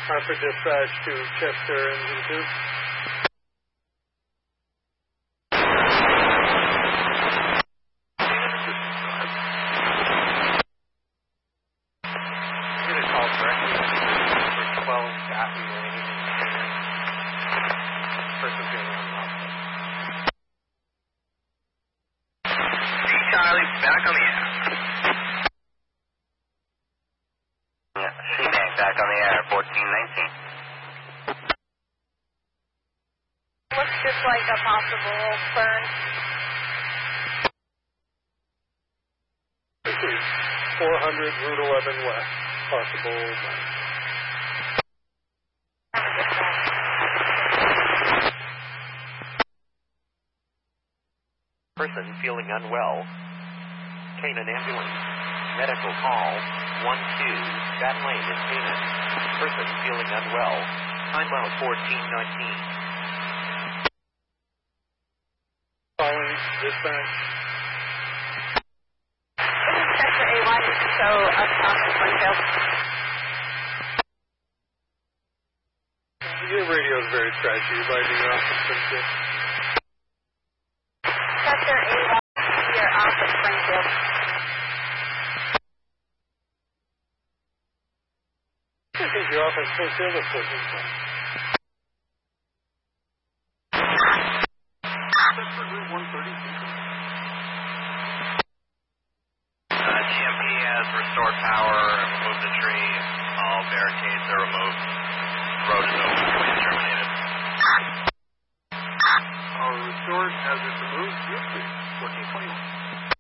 Hartford dispatch to Chester Engine 2. Charlie, back on the air. Yeah, C-Bank back on the air, 1419. Looks just like a possible burn. This is 400 Route 11 West, possible burn. Person feeling unwell. Canaan ambulance. Medical call 12. That lane is Canaan. Person feeling unwell. Time out 1419. Calling dispatch. This is Sector A1, so up on Springfield. Your radio is very scratchy. You're lighting off the Springfield. Sector A1, you're off at Springfield. I think you're off at Springfield or Portland. Sector Route 132. GMP has restored power and removed the tree. All barricades are removed. Road is open. Terminated.